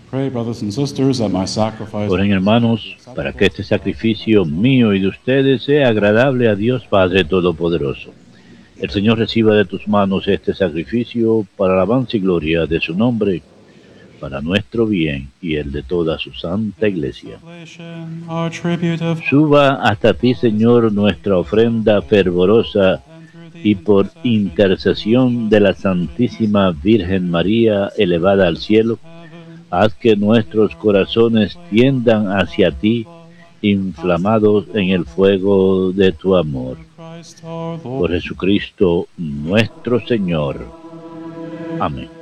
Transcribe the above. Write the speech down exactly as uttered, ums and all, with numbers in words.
Pray, brothers and sisters, that my sacrifice Oren, hermanos, para que este sacrificio mío y de ustedes sea agradable a Dios Padre Todopoderoso. El Señor reciba de tus manos este sacrificio para la alabanza y gloria de su nombre, para nuestro bien y el de toda su santa Iglesia. our tribute of Suba hasta ti, Señor, nuestra ofrenda fervorosa, y por intercesión de la Santísima Virgen María elevada al cielo, haz que nuestros corazones tiendan hacia ti, inflamados en el fuego de tu amor. Christ our Lord. Por Jesucristo nuestro Señor. Amén.